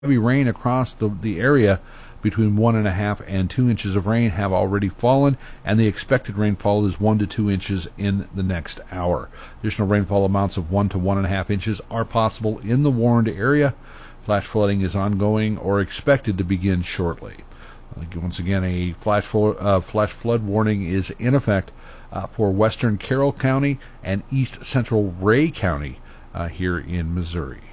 Heavy rain across the area. Between 1.5 and 2 inches of rain have already fallen, and the expected rainfall is 1 to 2 inches in the next hour. Additional rainfall amounts of 1 to 1.5 inches are possible in the warned area. Flash flooding is ongoing or expected to begin shortly. Once again, a flash flood warning is in effect for western Carroll County and east central Ray County here in Missouri.